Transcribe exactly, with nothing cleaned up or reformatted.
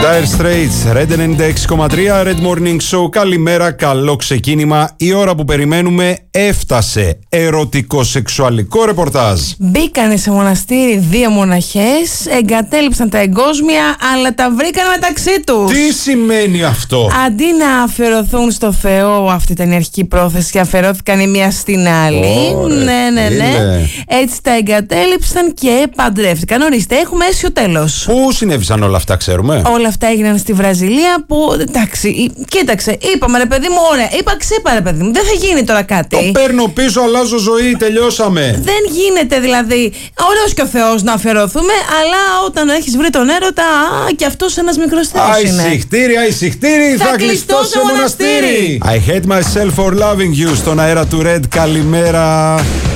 Dire Straits, Red ενενήντα έξι κόμμα τρία, Red Morning Show. Καλημέρα, καλό ξεκίνημα. Η ώρα που περιμένουμε έφτασε. Ερωτικό-σεξουαλικό ρεπορτάζ. Μπήκανε σε μοναστήρι δύο μοναχές, εγκατέλειψαν τα εγκόσμια, αλλά τα βρήκαν μεταξύ τους. Τι σημαίνει αυτό? Αντί να αφιερωθούν στο Θεό, αυτή ήταν η αρχική πρόθεση, αφιερώθηκαν η μία στην άλλη. Ωραία, ναι, ναι, ναι. είναι. Έτσι τα εγκατέλειψαν και παντρεύτηκαν. Ορίστε, έχουμε αίσιο τέλος. Πού συνέβησαν όλα αυτά, ξέρουμε? Όλα αυτά έγιναν στη Βραζιλία που, εντάξει, κοίταξε, είπαμε ρε παιδί μου, ωραία, είπα ξέπα ρε παιδί μου, δεν θα γίνει τώρα κάτι. Το παίρνω πίσω, αλλάζω ζωή, τελειώσαμε. Δεν γίνεται δηλαδή, ωραίος και ο Θεός να αφιερωθούμε, αλλά όταν έχεις βρει τον έρωτα, α, και αυτός ένας μικρός Θεός είναι. Αϊσυχτήρι, αϊσυχτήρι, θα, θα κλειστώ σε μοναστήρι. I hate myself for loving you στον αέρα του Red, καλημέρα.